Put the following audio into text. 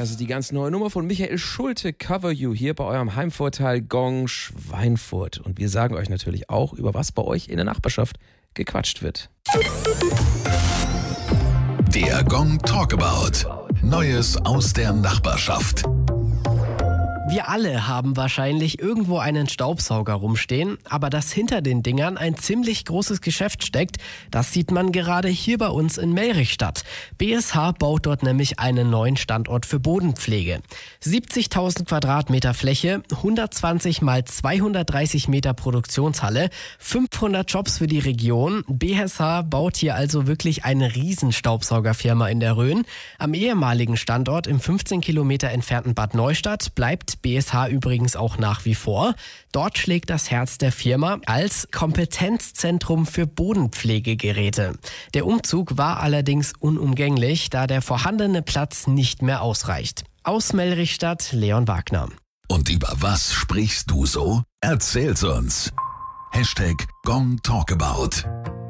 das ist die ganz neue Nummer von Michael Schulte, Cover You, hier bei eurem Heimvorteil Gong Schweinfurt. Und wir sagen euch natürlich auch, über was bei euch in der Nachbarschaft gequatscht wird. Der Gong Talkabout. Neues aus der Nachbarschaft. Wir alle haben wahrscheinlich irgendwo einen Staubsauger rumstehen, aber dass hinter den Dingern ein ziemlich großes Geschäft steckt, das sieht man gerade hier bei uns in Melrichstadt. BSH baut dort nämlich einen neuen Standort für Bodenpflege. 70.000 Quadratmeter Fläche, 120 mal 230 Meter Produktionshalle, 500 Jobs für die Region. BSH baut hier also wirklich eine Riesenstaubsaugerfirma in der Rhön. Am ehemaligen Standort im 15 Kilometer entfernten Bad Neustadt bleibt BSH übrigens auch nach wie vor. Dort schlägt das Herz der Firma als Kompetenzzentrum für Bodenpflegegeräte. Der Umzug war allerdings unumgänglich, da der vorhandene Platz nicht mehr ausreicht. Aus Melrichstadt, Leon Wagner. Und über was sprichst du so? Erzähl's uns. #GongTalkabout